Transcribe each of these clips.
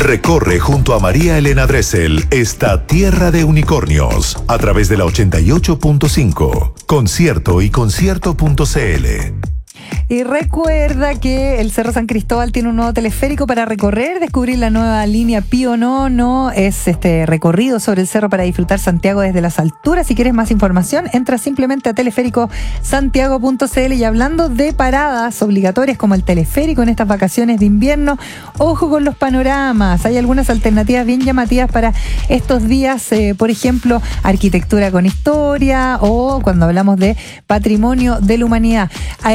Recorre junto a María Elena Dressel esta tierra de unicornios a través de la 88.5, concierto y concierto.cl. Y recuerda que el Cerro San Cristóbal tiene un nuevo teleférico para recorrer, descubrir la nueva línea Pío No es este recorrido sobre el cerro para disfrutar Santiago desde las alturas. Si quieres más información, entra simplemente a teleféricosantiago.cl. Y hablando de paradas obligatorias como el teleférico en estas vacaciones de invierno, ojo con los panoramas. Hay algunas alternativas bien llamativas para estos días, por ejemplo, arquitectura con historia o cuando hablamos de patrimonio de la humanidad.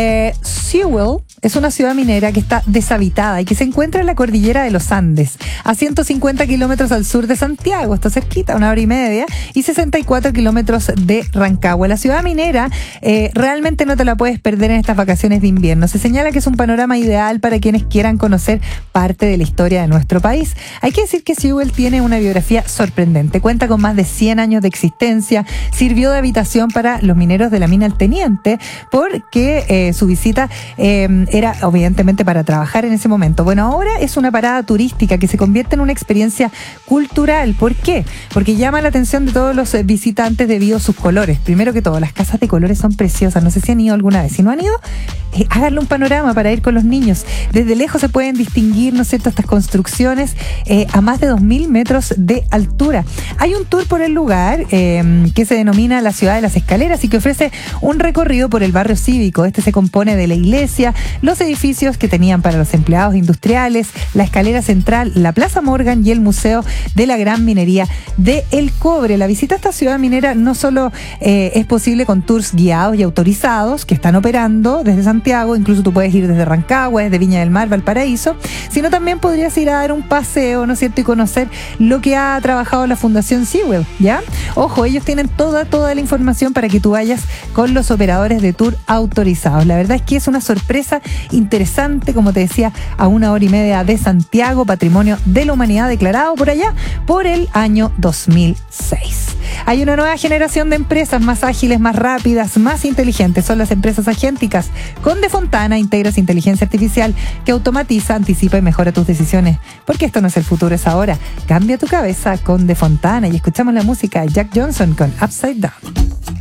Sewell es una ciudad minera que está deshabitada y que se encuentra en la cordillera de los Andes, a 150 kilómetros al sur de Santiago, está cerquita, 1 hora y media, y 64 kilómetros de Rancagua. La ciudad minera realmente no te la puedes perder en estas vacaciones de invierno. Se señala que es un panorama ideal para quienes quieran conocer parte de la historia de nuestro país. Hay que decir que Sewell tiene una biografía sorprendente, cuenta con más de 100 años de existencia, sirvió de habitación para los mineros de la mina El Teniente, porque su visita era evidentemente para trabajar en ese momento. Bueno, ahora es una parada turística que se convierte en una experiencia cultural. ¿Por qué? Porque llama la atención de todos los visitantes debido a sus colores. Primero que todo, las casas de colores son preciosas. No sé si han ido alguna vez. Si no han ido, háganle un panorama para ir con los niños. Desde lejos se pueden distinguir, ¿no es cierto?, estas construcciones a más de 2.000 metros de altura. Hay un tour por el lugar que se denomina la Ciudad de las Escaleras y que ofrece un recorrido por el barrio cívico. Este se compone de la iglesia, los edificios que tenían para los empleados industriales, la escalera central, la Plaza Morgan y el Museo de la Gran Minería de El Cobre. La visita a esta ciudad minera no solo es posible con tours guiados y autorizados que están operando desde Santiago, incluso tú puedes ir desde Rancagua, desde Viña del Mar, Valparaíso, sino también podrías ir a dar un paseo, ¿no es cierto?, y conocer lo que ha trabajado la Fundación Sewell, ¿ya? Ojo, ellos tienen toda la información para que tú vayas con los operadores de tour autorizados. La verdad es que es una sorpresa interesante, como te decía, a 1 hora y media de Santiago, Patrimonio de la Humanidad declarado por allá por el año 2006. Hay una nueva generación de empresas más ágiles, más rápidas, más inteligentes. Son las empresas agénticas. Con Defontana integras inteligencia artificial que automatiza, anticipa y mejora tus decisiones. Porque esto no es el futuro, es ahora. Cambia tu cabeza con Defontana. Y escuchamos la música de Jack Johnson con Upside Down.